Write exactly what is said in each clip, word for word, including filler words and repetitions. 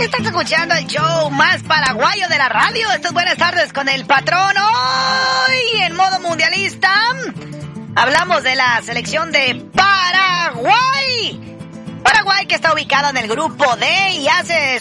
Estás escuchando el show más paraguayo de la radio. Estas buenas tardes con el patrón. Hoy en modo mundialista hablamos de la selección de Paraguay. Paraguay que está ubicada en el grupo D y hace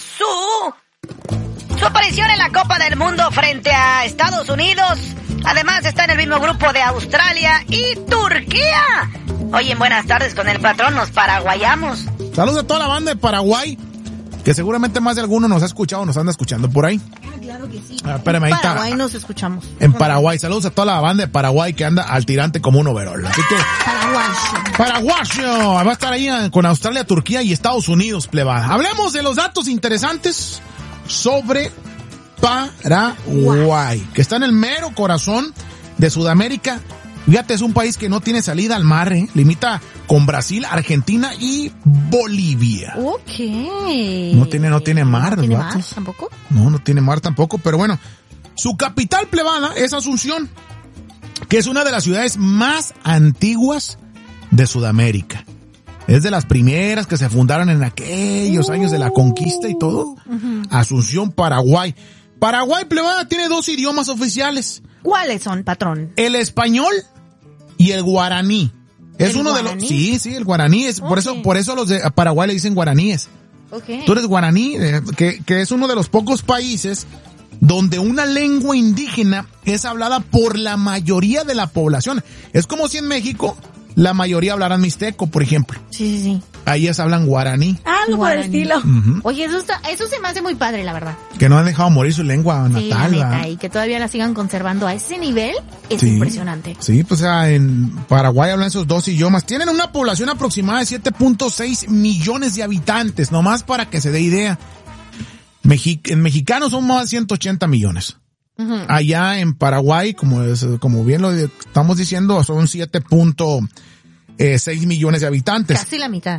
su, su aparición en la Copa del Mundo frente a Estados Unidos. Además está en el mismo grupo de Australia y Turquía. Hoy en buenas tardes con el patrón nos paraguayamos. Saludos a toda la banda de Paraguay, que seguramente más de alguno nos ha escuchado, nos anda escuchando por ahí. Ah, claro que sí. Ah, espérame, ahí en está. Paraguay nos escuchamos. En Paraguay, saludos a toda la banda de Paraguay que anda al tirante como un overol. Así que... Paraguayo. Paraguayo. Va a estar ahí con Australia, Turquía y Estados Unidos, plebada. Hablemos de los datos interesantes sobre Paraguay, que está en el mero corazón de Sudamérica. Fíjate, es un país que no tiene salida al mar, ¿eh? Limita con Brasil, Argentina y Bolivia. Ok. No tiene, no tiene mar, ¿No tiene ¿verdad? mar tampoco? No, no tiene mar tampoco, pero bueno. Su capital, plebada, es Asunción, que es una de las ciudades más antiguas de Sudamérica. Es de las primeras que se fundaron en aquellos uh, años de la conquista y todo. Uh-huh. Asunción, Paraguay. Paraguay, plebada, tiene dos idiomas oficiales. ¿Cuáles son, patrón? El español y el guaraní. Es ¿El uno guaraní? de los... Sí, sí, el guaraní. Es, okay. Por eso, por eso los de Paraguay le dicen guaraníes. Okay. Tú eres guaraní, eh, que, que es uno de los pocos países donde una lengua indígena es hablada por la mayoría de la población. Es como si en México la mayoría hablaran mixteco, por ejemplo. Sí, sí, sí. Ahí es hablan guaraní. Algo por el estilo. Uh-huh. Oye, eso está, eso se me hace muy padre, la verdad. Que no han dejado morir su lengua Sí, natal. la neta, y que todavía la sigan conservando a ese nivel es Sí. impresionante. Sí, pues o sea, en Paraguay hablan esos dos idiomas. Tienen una población aproximada de siete punto seis millones de habitantes, nomás para que se dé idea. Mexi- en mexicanos son más de ciento ochenta millones. Uh-huh. Allá en Paraguay, como es, como bien lo estamos diciendo, son siete punto seis millones de habitantes. Casi la mitad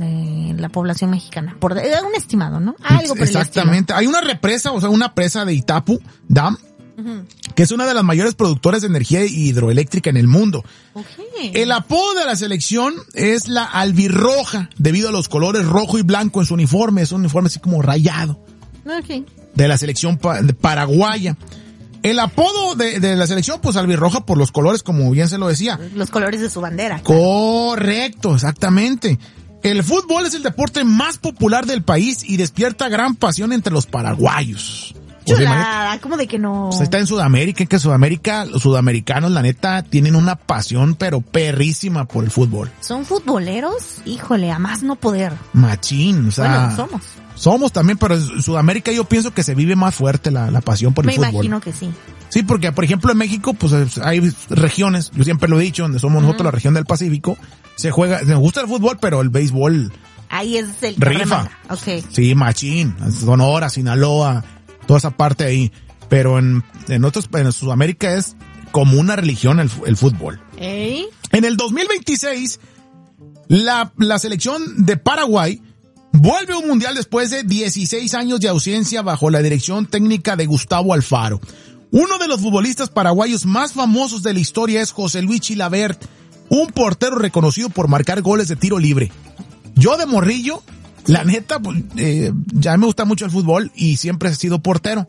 de la población mexicana. Por de, un estimado, ¿no? Algo por Exactamente. el Hay una represa, o sea, una presa de Itapu Dam, uh-huh, que es una de las mayores productoras de energía hidroeléctrica en el mundo. Okay. El apodo de la selección es la albirroja, debido a los colores rojo y blanco en su uniforme. Es un uniforme así como rayado. Okay. De la selección pa- de paraguaya. El apodo de, de la selección, pues albirroja por los colores, como bien se lo decía. Los colores de su bandera. Correcto, exactamente. El fútbol es el deporte más popular del país y despierta gran pasión entre los paraguayos. Chulada, ¿cómo de que no? Pues está en Sudamérica, que Sudamérica, los sudamericanos, la neta, tienen una pasión, pero perrísima por el fútbol. ¿Son futboleros? Híjole, a más no poder. Machín, o sea. Bueno, somos. Somos también, pero en Sudamérica yo pienso que se vive más fuerte la, la pasión por Me el fútbol. Me imagino que sí. Sí, porque por ejemplo en México pues hay regiones, yo siempre lo he dicho, donde somos uh-huh, nosotros la región del Pacífico, se juega, nos gusta el fútbol, pero el béisbol ahí es el rifa. Okay. Sí, machín, Sonora, Sinaloa, toda esa parte ahí, pero en en otros en Sudamérica es como una religión el, el fútbol. ¿Eh? En el dos mil veintiséis la la selección de Paraguay vuelve a un mundial después de dieciséis años de ausencia bajo la dirección técnica de Gustavo Alfaro. Uno de los futbolistas paraguayos más famosos de la historia es José Luis Chilavert, un portero reconocido por marcar goles de tiro libre. Yo de morrillo, la neta, pues, eh, ya me gusta mucho el fútbol y siempre he sido portero.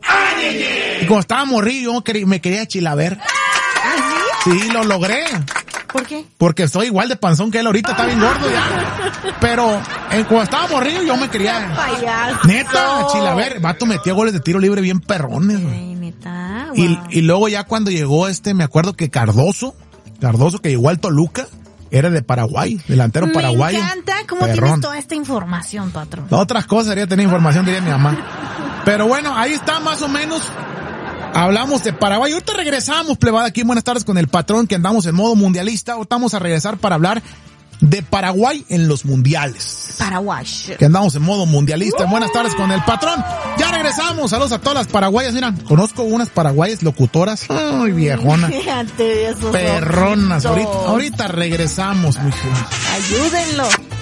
Y cuando estaba morrillo, me quería Chilavert. Sí, lo logré. ¿Por qué? Porque estoy igual de panzón que él ahorita, está bien gordo ya. Pero eh, cuando estaba morrido yo me quería... Payaso. Neta, Chilavert, vato metía goles de tiro libre bien perrones. Ay, neta, wow. Y, y luego ya cuando llegó este, me acuerdo que Cardoso, Cardoso que llegó al Toluca, era de Paraguay, delantero paraguayo. Me encanta cómo perrón. Tienes toda esta información, patrón. Otras cosas sería tener información, diría mi mamá. Pero bueno, ahí está más o menos... Hablamos de Paraguay. Ahorita regresamos, plebada, aquí en Buenas Tardes con el patrón, que andamos en modo mundialista. Ahorita vamos a regresar para hablar de Paraguay en los mundiales. Paraguay. Que andamos en modo mundialista. En Buenas Tardes con el patrón. Ya regresamos. Saludos a todas las paraguayas. Mira, conozco unas paraguayas locutoras. Ay, viejona. Fíjate, esos perronas. Ahorita, ahorita regresamos, mi gente. Ayúdenlo.